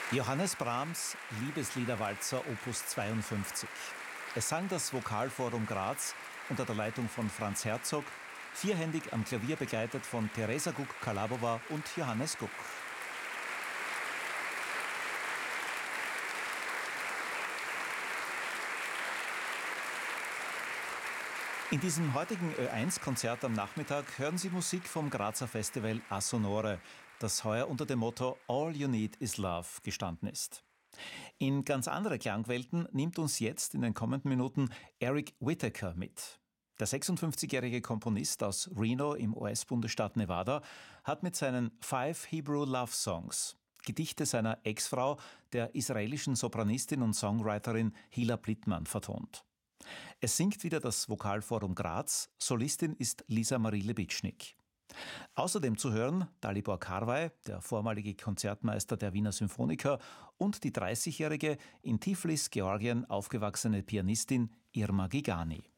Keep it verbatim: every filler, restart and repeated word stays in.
Johannes Brahms, Liebesliederwalzer Opus zweiundfünfzig. Es sang das Vokalforum Graz unter der Leitung von Franz Herzog, vierhändig am Klavier begleitet von Teresa Guck-Kalabova und Johannes Guck. In diesem heutigen Ö eins Konzert am Nachmittag hören Sie Musik vom Grazer Festival A-Sonore, das heuer unter dem Motto All You Need Is Love gestanden ist. In ganz andere Klangwelten nimmt uns jetzt in den kommenden Minuten Eric Whitacre mit. Der sechsundfünfzigjährige Komponist aus Reno im U S-Bundesstaat Nevada hat mit seinen Five Hebrew Love Songs Gedichte seiner Ex-Frau, der israelischen Sopranistin und Songwriterin Hila Plittman, vertont. Es singt wieder das Vokalforum Graz, Solistin ist Lisa Marie Lebitschnik. Außerdem zu hören Dalibor Karwey, der vormalige Konzertmeister der Wiener Symphoniker, und die dreißigjährige in Tiflis, Georgien aufgewachsene Pianistin Irma Gigani.